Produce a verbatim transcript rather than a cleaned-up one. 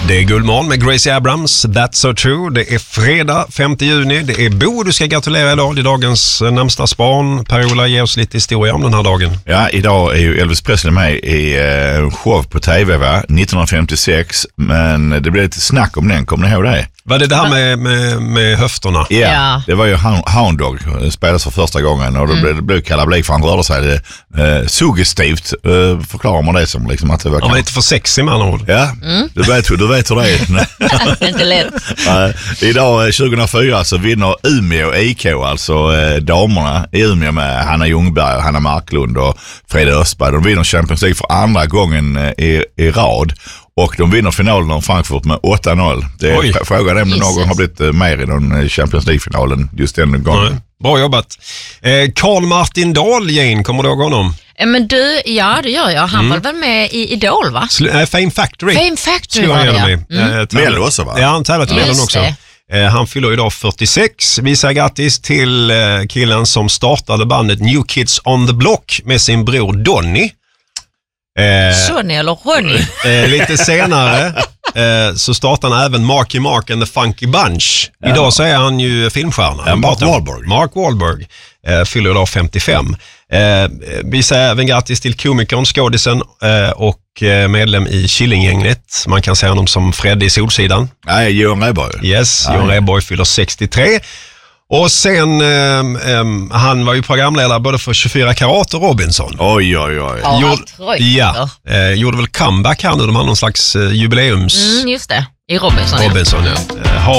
Det är Guldmorgon med Gracie Abrams, That's So True. Det är fredag femte juni. Det är Bo, du ska gratulera idag. Det är dagens närmsta span. Per-Ola, ge oss lite historia om den här dagen. Ja, idag är ju Elvis Presley med i en show på tv, va? nittonhundrafemtiosex. Men det blev lite snack om den, kommer ni ihåg det? Vad är det här med, med, med höfterna? Yeah, ja, det var ju Hound Dog, spelades för första gången och det blev, det blev kalabalik för han rörde sig eh, suggestivt, eh, förklarar man det som liksom att det var... Han var lite för sexig med andra ord. Ja, mm. du, vet, du vet hur det är. det är inte lätt. uh, idag tjugohundrafyra så vinner Umeå I K, alltså eh, damerna i Umeå med Hanna Ljungberg, Hanna Marklund och Frida Östberg. De vinner Champions League för andra gången eh, i, i rad. Och de vinner finalen om Frankfurt med åtta noll. Det är frågan om det någon har blivit mer i någon Champions League-finalen just den gången. Nej. Bra jobbat. Eh, Carl Martin Dahl, Jane, kommer du ihåg honom? Men du, ja det gör jag. Han mm. var väl med i Idol, va? Sl- äh, Fame Factory. Fame Factory var det, ja. Mm. Eh, Mello också, va? Ja, han tävlar till Mellon också. Eh, han fyller idag fyrtiosex. Vi säger grattis till eh, killen som startade bandet New Kids on the Block med sin bror Donny. Eh, Sonny eller Ronny. Eh, lite senare eh, så startade han även Marky Mark and the Funky Bunch. Ja. Idag så är han ju filmstjärna. Ja, Mark Wahlberg. Mark Wahlberg eh, fyller idag femtiofem. Eh, vi säger även grattis till komikern, skådisen eh, och eh, medlem i Killinggänget. Man kan säga honom som Fred i Solsidan. Nej, Johan Rheborg. Yes, Johan Rheborg fyller sextiotre. Och sen, eh, eh, han var ju programledare både för tjugofyra karat och Robinson. Oj, oj, oj. Ja, Gjord, ja eh, gjorde väl comeback här nu. De har någon slags eh, jubileums... Mm, just det, i Robinson. Robinson, ja. ja.